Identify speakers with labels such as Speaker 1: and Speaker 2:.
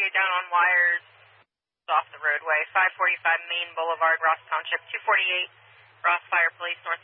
Speaker 1: down on wires off the roadway. 545 Main Boulevard, Ross Township, 248 Ross Fire Police, North